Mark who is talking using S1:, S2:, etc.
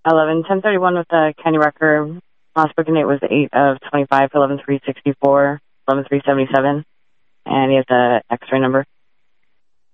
S1: 11-1031 with Kenny Rucker. Last booking date was 8/25, 11-3-64, 11-3-77. And he has the X-ray number.